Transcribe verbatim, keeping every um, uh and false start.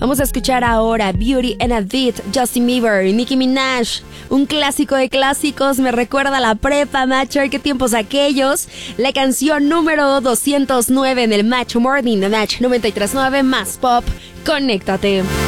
Vamos a escuchar ahora Beauty and a Beat, Justin Bieber y Nicki Minaj. Un clásico de clásicos, me recuerda a la prepa, macho, qué tiempos aquellos. La canción número doscientos nueve en el Macho Morning de Match noventa y tres punto nueve más pop. Conéctate.